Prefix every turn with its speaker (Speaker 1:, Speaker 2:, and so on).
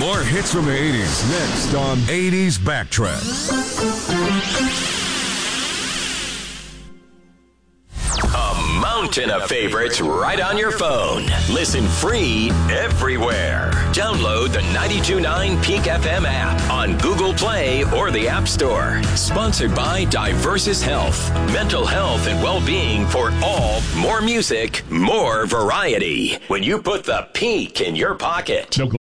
Speaker 1: More hits from the 80s next on 80s Backtrack.
Speaker 2: A mountain of favorites right on your phone. Listen free everywhere. Download the 92.9 Peak FM app on Google Play or the App Store. Sponsored by Diversus Health. Mental health and well-being for all. More music, more variety. When you put the Peak in your pocket.